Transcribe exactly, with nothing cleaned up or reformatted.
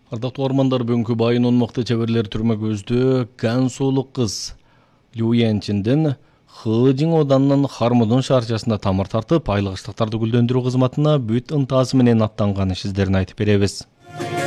Ардактуу армандар, бүгүнкү байынын мыкты чеберлер түрмө көздө Гансулук кыз Лю Янчинден Хыжың оданынын Хармудун шаарчасында тамыр тартып, айлык ыштыктарды гүлдөндүрүү кызматына бүт ынтасы менен аттанган сиздерин айтып беребиз.